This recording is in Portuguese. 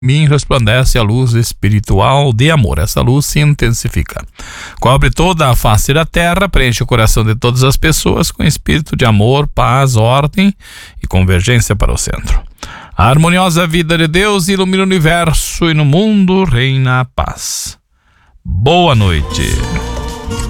mim resplandece a luz espiritual de amor. Essa luz se intensifica, cobre toda a face da terra, preenche o coração de todas as pessoas com espírito de amor, paz, ordem e convergência para o centro. A harmoniosa vida de Deus ilumina o universo e no mundo reina a paz. Boa noite.